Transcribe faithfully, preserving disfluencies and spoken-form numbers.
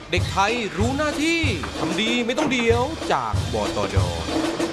เด็กไทยรู้หน้าที่ทำดีไม่ต้องเดียวจากบตด